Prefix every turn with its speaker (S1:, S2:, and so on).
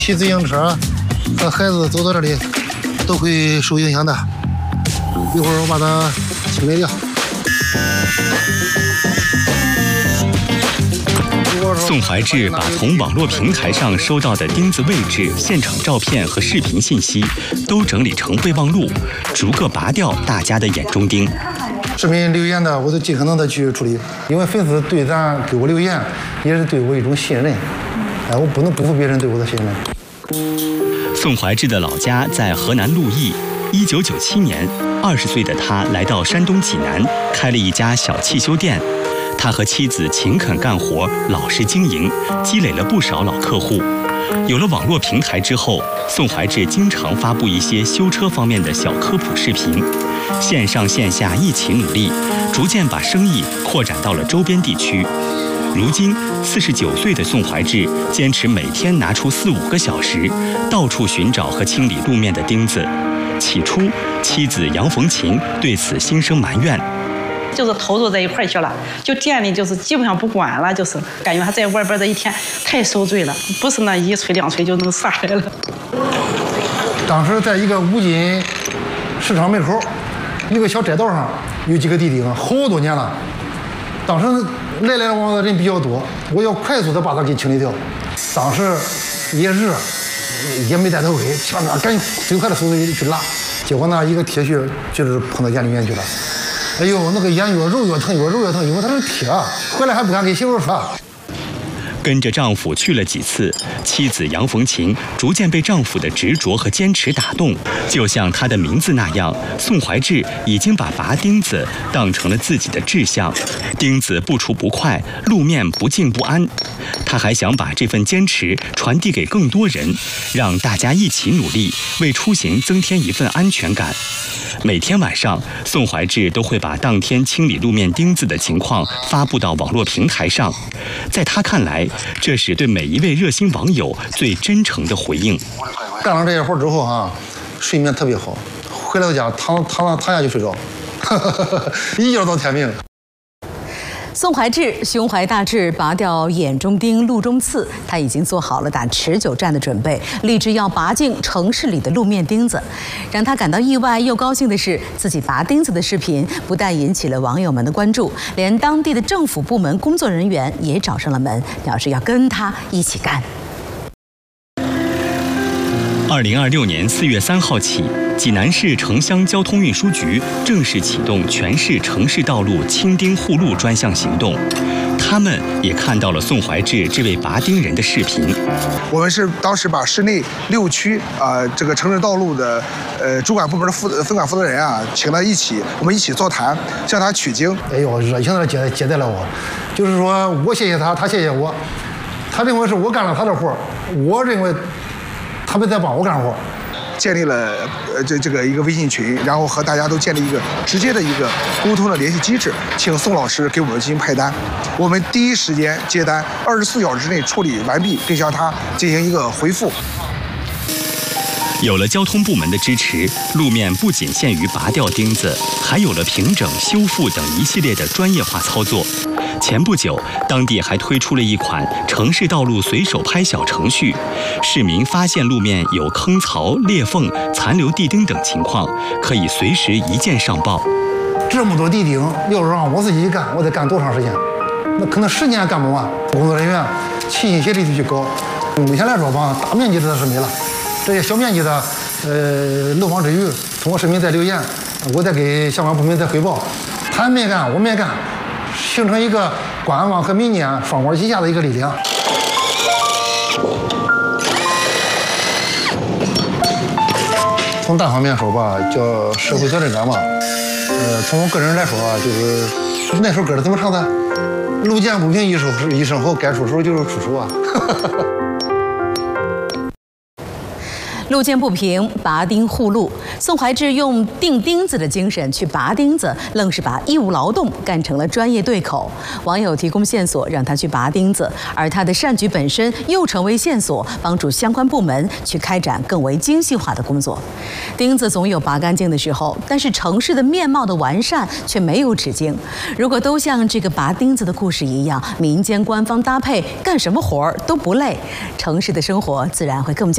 S1: 骑自行车和孩子走到这里都会受影响的。一会儿我把它清理掉。
S2: 宋怀志把从网络平台上收到的钉子位置、现场照片和视频信息都整理成备忘录，逐个拔掉大家的眼中钉。
S1: 视频留言的，我都尽可能的去处理，因为粉丝对咱给我留言，也是对我一种信任。我不能辜负别人对我的信任。
S2: 宋怀志的老家在河南鹿邑。1997年，20岁的他来到山东济南，开了一家小汽修店。他和妻子勤恳干活，老实经营，积累了不少老客户。有了网络平台之后，宋怀志经常发布一些修车方面的小科普视频，线上线下一起努力，逐渐把生意扩展到了周边地区。如今，49岁的宋怀志坚持每天拿出4、5个小时，到处寻找和清理路面的钉子。起初，妻子杨凤琴对此心生埋怨。
S3: 就是投入在一块去了，就店里就是基本上不管了，就是感觉他在外边这一天太受罪了，不是那一锤两锤就能撒开了。
S1: 当时在一个五金市场门口，一个小窄道上有几个地钉，好多年了。当时来来往往的人比较多，我要快速的把它给清理掉。当时也热，也没带头盔，赶紧最快的速度去拉，结果呢，一个铁屑就是碰到眼里面去了。哎呦，那个眼越揉越疼，越揉越疼，因为它是铁，回来还不敢给媳妇说。
S2: 跟着丈夫去了几次，妻子杨凤琴逐渐被丈夫的执着和坚持打动。就像她的名字那样，宋怀志已经把拔钉子当成了自己的志向。钉子不除不快，路面不净不安。他还想把这份坚持传递给更多人，让大家一起努力，为出行增添一份安全感。每天晚上，宋怀志都会把当天清理路面钉子的情况发布到网络平台上。在他看来，这是对每一位热心网友最真诚的回应。
S1: 干了这些活之后睡眠特别好，回到家躺下就睡着，一觉到天明。
S4: 宋怀志胸怀大志，拔掉眼中钉、路中刺，他已经做好了打持久战的准备，立志要拔净城市里的路面钉子。让他感到意外又高兴的是，自己拔钉子的视频不但引起了网友们的关注，连当地的政府部门工作人员也找上了门，表示要跟他一起干。
S2: 2026年4月3号起，济南市城乡交通运输局正式启动全市城市道路清钉护路专项行动。他们也看到了宋怀志这位拔钉人的视频。
S5: 我们是当时把市内6区这个城市道路的主管部门的分管负责人请到一起，我们一起座谈，向他取经。
S1: 哎呦，热情的接待了我，就是说我谢谢他，他谢谢我。他认为是我干了他的活，我认为他们在帮我干活。
S5: 建立了这个一个微信群，然后和大家都建立一个直接的一个沟通的联系机制，请宋老师给我们进行派单，我们第一时间接单，24小时之内处理完毕，并向他进行一个回复。
S2: 有了交通部门的支持，路面不仅限于拔掉钉子，还有了平整、修复等一系列的专业化操作。前不久，当地还推出了一款城市道路随手拍小程序，市民发现路面有坑槽、裂缝、残留地钉等情况，可以随时一键上报。
S1: 这么多地钉，要是让我自己干，我得干多长时间？那可能10年干不完。工作人员齐心协力的去搞。目前来说吧，大面积的是没了，这些小面积的漏网之鱼，通过市民再留言，我再给相关部门再汇报，他没干，我没干，形成一个官网和民间双管齐下的一个力量。从大方面说吧，叫社会责任感吧。从我个人来说就是那首歌是怎么唱的？路见不平一声吼，该出手就是出手啊。
S4: 路见不平，拔钉护路。宋怀志用钉钉子的精神去拔钉子，愣是把义务劳动干成了专业对口。网友提供线索让他去拔钉子，而他的善举本身又成为线索，帮助相关部门去开展更为精细化的工作。钉子总有拔干净的时候，但是城市的面貌的完善却没有止境。如果都像这个拔钉子的故事一样，民间官方搭配，干什么活儿都不累，城市的生活自然会更加